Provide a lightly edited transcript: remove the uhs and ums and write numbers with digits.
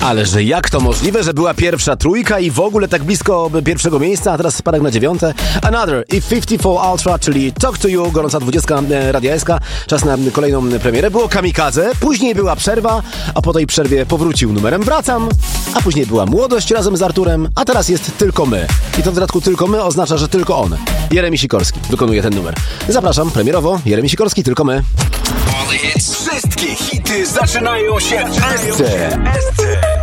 Ależe jak to możliwe, że była pierwsza trójka i w ogóle tak blisko pierwszego miejsca, a teraz spadek na 9. Another i 54 Ultra, czyli Talk to You, gorąca 20 Radia SK. Czas na kolejną premierę. Było Kamikadze, później była przerwa, a po tej przerwie powrócił numerem Wracam, a później była Młodość razem z Arturem, a teraz jest Tylko my. I to w dodatku Tylko my oznacza, że tylko on. Jeremi Sikorski wykonuje ten numer. Zapraszam premierowo, Jeremi Sikorski, Tylko my. Wszystkie hity zaczynają się w SC.